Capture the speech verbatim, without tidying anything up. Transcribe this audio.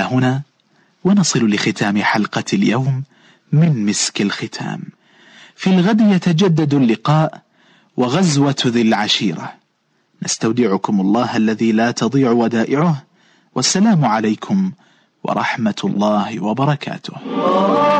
هنا ونصل لختام حلقة اليوم من مسك الختام. في الغد يتجدد اللقاء وغزوة ذي العشيرة. نستودعكم الله الذي لا تضيع ودائعه، والسلام عليكم ورحمة الله وبركاته.